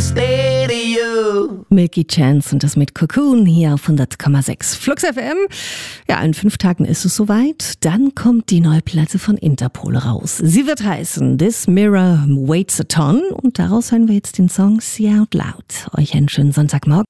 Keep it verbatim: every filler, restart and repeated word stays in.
stay to you. Milky Chance und das mit Cocoon hier auf hundert Komma sechs Flux F M. Ja, in fünf Tagen ist es soweit. Dann kommt die neue Platte von Interpol raus. Sie wird heißen This Mirror Weighs a Ton und daraus hören wir jetzt den Song See Out Loud. Euch einen schönen Sonntagmorgen.